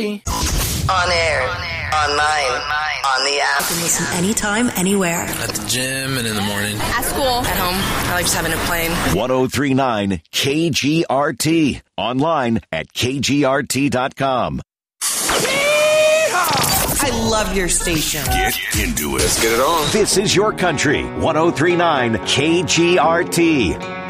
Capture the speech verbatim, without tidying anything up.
On air, online, on the app. You can listen anytime, anywhere. At the gym and in the morning. At school. At home. I like just having a plane. ten thirty-nine K G R T. Online at K G R T dot com. I love your station. Get into it. Let's get it on. This is your country. ten thirty-nine K G R T.